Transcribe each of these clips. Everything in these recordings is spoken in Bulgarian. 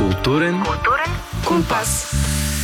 Културен компас.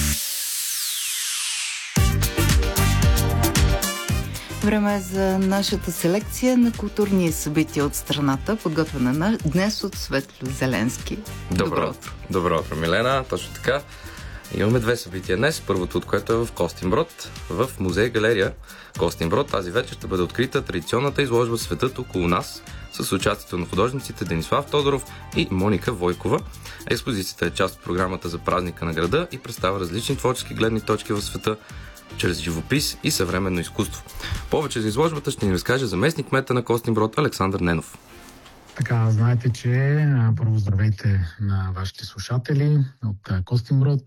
Време е за нашата селекция на културни събития от страната, подготвена днес от Светло Зеленски. Добро утро, Милена. Точно така. Имаме две събития днес. Първото от което е в Костинброд, в музей-галерия Костинброд. Тази вечер ще бъде открита традиционната изложба "Светът около нас" с участието на художниците Денислав Тодоров и Моника Войкова. Експозицията е част от програмата за празника на града и представя различни творчески гледни точки в света чрез живопис и съвременно изкуство. Повече за изложбата ще ни разкаже заместник-кмета на Костинброд Александър Ненов. Така, знаете, че първо здравейте на вашите слушатели от Костинброд.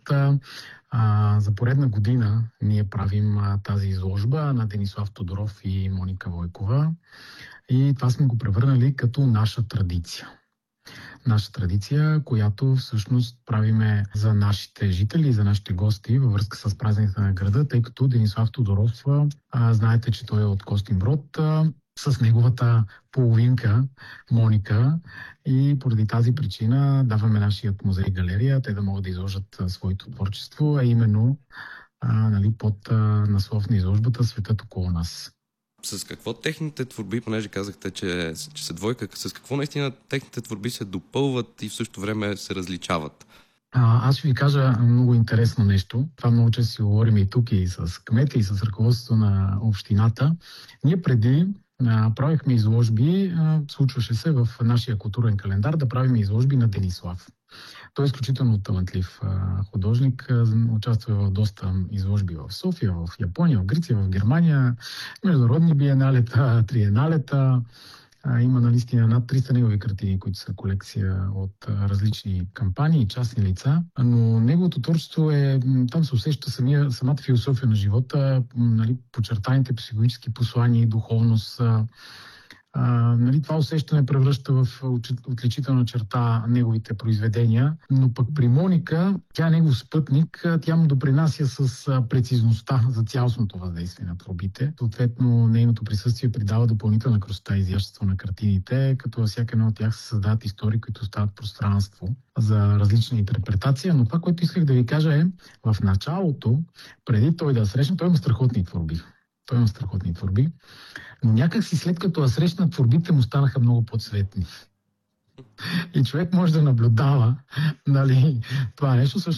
За поредна година ние правим тази изложба на Денислав Тодоров и Моника Войкова и това сме го превърнали като наша традиция. Наша традиция, която всъщност правиме за нашите жители и за нашите гости във връзка с празника на града, тъй като Денислав Тодоров, знаете, че той е от Костинброд, с неговата половинка Моника, и поради тази причина даваме нашият музей-галерия, те да могат да изложат своето творчество, а именно под наслов на изложбата "Светът около нас". С какво техните творби, понеже казахте, че са двойка, с какво наистина техните творби се допълват и в същото време се различават? Аз ще ви кажа много интересно нещо. Това много често си говорим и тук, и с кмета, и с ръководството на общината. Ние преди правихме изложби, случваше се в нашия културен календар да правим изложби на Денислав. Той е изключително талантлив художник, участва в доста изложби в София, в Япония, в Гърция, в Германия, международни биеналета, триеналета. Има наистина над 300 негови картини, които са колекция от различни кампании и частни лица, но неговото творчество там се усеща самата философия на живота, подчертаните психологически послания и духовност. Това усещане превръща в отличителна черта неговите произведения, но пък при Моника, тя е негов спътник, тя му допринася с прецизността за цялостното въздействие на творбите. Съответно, нейното присъствие придава допълнителна красота и изящество на картините, като във всяка една от тях се създават истории, които стават пространство за различна интерпретация. Но това, което исках да ви кажа е, в началото, преди той да срещне, той има страхотни творби. Но някак си след като срещна, творбите му станаха много по-цветни. И човек може да наблюдава това нещо. Всъщност